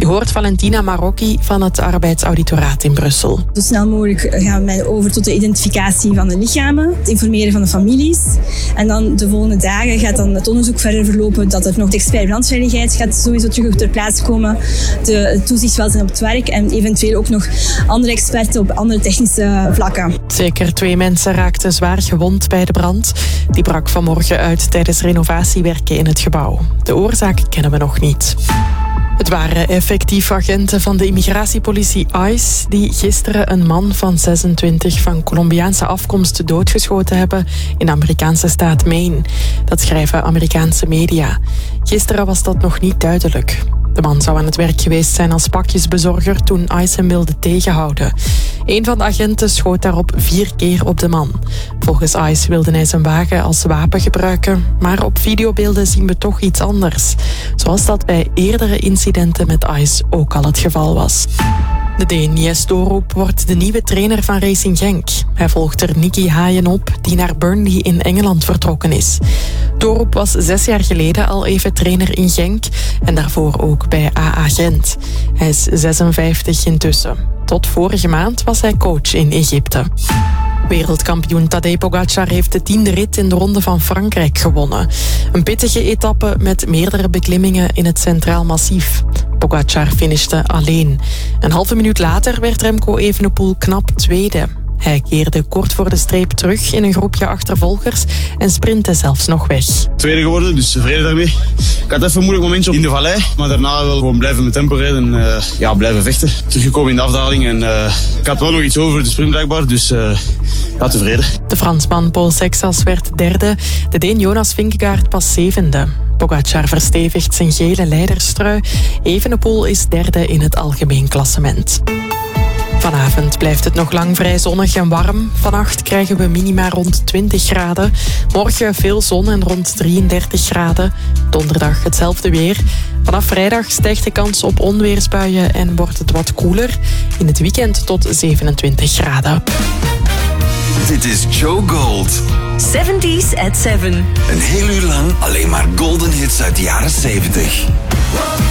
hoort Valentina Marocchi van het Arbeidsauditoraat in Brussel. Zo snel mogelijk gaan wij over tot de identificatie van de lichamen, het informeren van de families. En dan de volgende dagen gaat dan het onderzoek verder verlopen dat er nog de expert brandveiligheid gaat sowieso terug ter plaatse komen. De toezichtswelzijn op het werk en eventueel ook nog andere experten op andere technische vlakken. Zeker 2 mensen raakten zwaar gewond bij de brand. Die brak vanmorgen uit tijdens renovatiewerken in het gebouw. De oorzaak kennen we nog niet. Het waren effectief agenten van de immigratiepolitie ICE die gisteren een man van 26 van Colombiaanse afkomst doodgeschoten hebben in de Amerikaanse staat Maine. Dat schrijven Amerikaanse media. Gisteren was dat nog niet duidelijk. De man zou aan het werk geweest zijn als pakjesbezorger toen ICE hem wilde tegenhouden. Een van de agenten schoot daarop 4 keer op de man. Volgens ICE wilde hij zijn wagen als wapen gebruiken, maar op videobeelden zien we toch iets anders. Zoals dat bij eerdere incidenten met ICE ook al het geval was. De Deen Jes Torup wordt de nieuwe trainer van Racing Genk. Hij volgt er Nicky Hayden op, die naar Burnley in Engeland vertrokken is. Torup was 6 jaar geleden al even trainer in Genk en daarvoor ook bij AA Gent. Hij is 56 intussen. Tot vorige maand was hij coach in Egypte. Wereldkampioen Tadej Pogačar heeft de 10e rit in de Ronde van Frankrijk gewonnen. Een pittige etappe met meerdere beklimmingen in het Centraal Massief. Pogačar finishte alleen. Een halve minuut later werd Remco Evenepoel knap tweede. Hij keerde kort voor de streep terug in een groepje achtervolgers en sprintte zelfs nog weg. Tweede geworden, dus tevreden daarmee. Ik had even een moeilijk momentje in de vallei, maar daarna wel gewoon blijven met tempo rijden en blijven vechten. Teruggekomen in de afdaling en ik had wel nog iets over de sprint blijkbaar, dus tevreden. De Fransman Paul Sexas werd derde, de Deen Jonas Vingegaard pas 7e. Pogačar verstevigt zijn gele leiderstrui. Evenepoel is derde in het algemeen klassement. Vanavond blijft het nog lang vrij zonnig en warm. Vannacht krijgen we minima rond 20 graden. Morgen veel zon en rond 33 graden. Donderdag hetzelfde weer. Vanaf vrijdag stijgt de kans op onweersbuien en wordt het wat koeler. In het weekend tot 27 graden. Dit is Joe Gold. 70s at 7. Een heel uur lang alleen maar golden hits uit de jaren 70.